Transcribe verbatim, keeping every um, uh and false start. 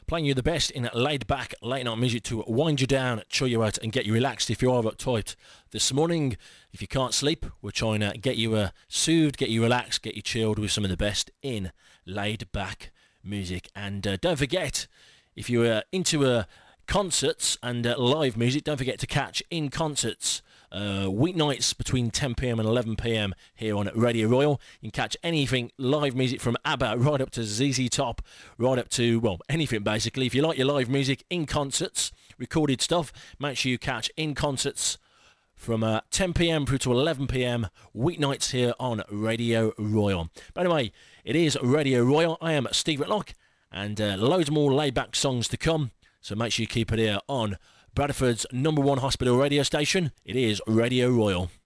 playing you the best in laid back late night music to wind you down, chill you out and get you relaxed if you are uptight. This morning, if you can't sleep, we're trying to get you uh, soothed, get you relaxed, get you chilled with some of the best in laid back music. And uh, don't forget, if you're uh, into uh, concerts and uh, live music, don't forget to catch In Concerts uh, weeknights between ten p m and eleven p m here on Radio Royal. You can catch anything live music from ABBA right up to Z Z Top, right up to, well, anything basically. If you like your live music, In Concerts, recorded stuff, make sure you catch In Concerts from uh, ten p m through to eleven p m weeknights here on Radio Royal. But anyway, it is Radio Royal. I am Steve Whitlock, and uh, loads more laid-back songs to come. So make sure you keep it here on Bradford's number one hospital radio station. It is Radio Royal.